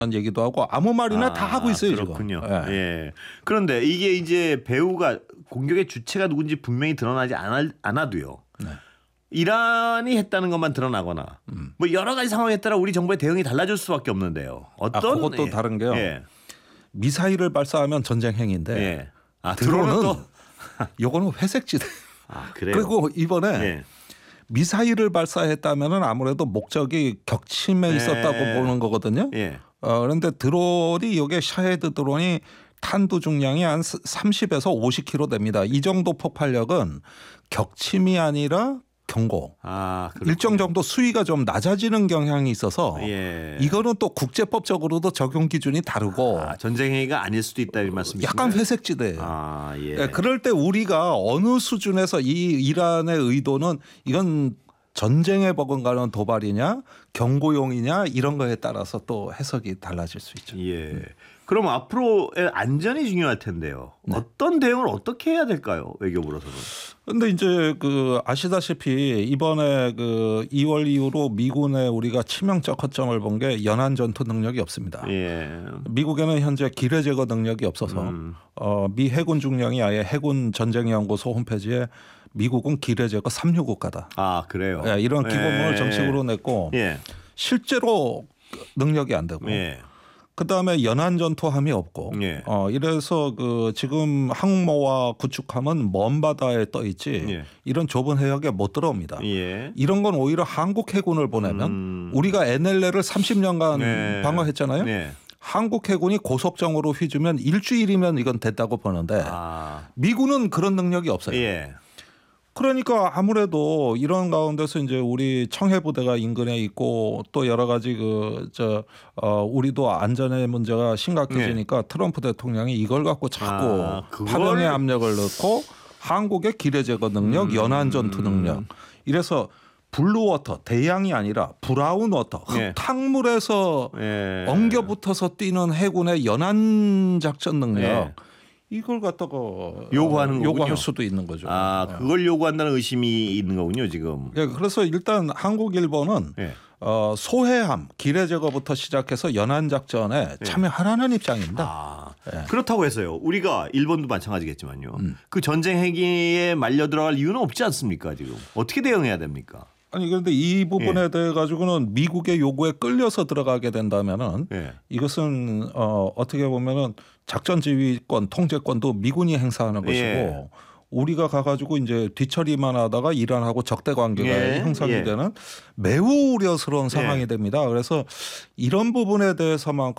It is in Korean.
얘기도 하고 아무 말이나 다 하고 있어요. 그렇군요. 지금. 예. 예. 그런데 이게 이제 배후가 공격의 주체가 누군지 분명히 드러나지 않아도요. 네. 이란이 했다는 것만 드러나거나 뭐 여러 가지 상황에 따라 우리 정부의 대응이 달라질 수밖에 없는데요. 어떤 그것도 다른 게요. 예. 미사일을 발사하면 전쟁 행위인데 예. 드론은 요거는 회색지대. 그래요. 그리고 이번에 예. 미사일을 발사했다면은 아무래도 목적이 격침에 있었다고 보는 거거든요. 예. 그런데 드론이 이게 샤헤드 드론이 탄두 중량이 한 30에서 50kg 됩니다. 이 정도 폭발력은 격침이 아니라 경고. 일정 정도 수위가 좀 낮아지는 경향이 있어서 예. 이거는 또 국제법적으로도 적용 기준이 다르고 전쟁 행위가 아닐 수도 있다 이 말씀이신가요? 약간 회색지대예요. 예. 그럴 때 우리가 어느 수준에서 이 이란의 의도는 이건 전쟁에 버금가는 도발이냐 경고용이냐 이런 거에 따라서 또 해석이 달라질 수 있죠. 예. 그럼 앞으로의 안전이 중요할 텐데요. 네. 어떤 대응을 어떻게 해야 될까요? 외교부로서는. 근데 이제 아시다시피 이번에 2월 이후로 미군의 우리가 치명적 허점을 본 게 연안 전투 능력이 없습니다. 예. 미국에는 현재 기뢰 제거 능력이 없어서 미 해군 중령이 아예 해군 전쟁연구소 홈페이지에 미국은 기뢰 제거 3류 국가다. 그래요. 예, 이런 기본문을 정식으로 냈고 실제로 능력이 안 되고. 그다음에 연안 전투함이 없고 이래서 이래서 항모와 구축함은 먼 바다에 떠 있지 이런 좁은 해역에 못 들어옵니다. 이런 건 오히려 한국 해군을 보내면 우리가 NLL을 30년간 방어했잖아요. 한국 해군이 고속정으로 휘주면 일주일이면 이건 됐다고 보는데 미군은 그런 능력이 없어요. 그러니까 아무래도 이런 가운데서 이제 우리 청해부대가 인근에 있고 또 여러 가지 우리도 안전의 문제가 심각해지니까 트럼프 대통령이 이걸 갖고 자꾸 파병의 압력을 넣고 한국의 기뢰 제거 능력, 연안 전투 능력 이래서 블루워터 대양이 아니라 브라운워터 흙탕물에서 엉겨붙어서 뛰는 해군의 연안 작전 능력. 이걸 갖다가 요구할 수도 있는 거죠. 그걸 요구한다는 의심이 있는 거군요, 지금. 그래서 일단 한국, 일본은 소해함, 기뢰 제거부터 시작해서 연안 작전에 참여하라는 입장입니다. 그렇다고 해서요. 우리가 일본도 마찬가지겠지만요. 그 전쟁 행위에 말려 들어갈 이유는 없지 않습니까, 지금? 어떻게 대응해야 됩니까? 아니 그런데 이 부분에 대해 가지고는 미국의 요구에 끌려서 들어가게 된다면은 이것은 어떻게 보면은 작전 지휘권, 통제권도 미군이 행사하는 것이고 우리가 가가지고 이제 뒤처리만 하다가 이란하고 적대 관계가 형성이 되는 매우 우려스러운 상황이 됩니다. 그래서 이런 부분에 대해서만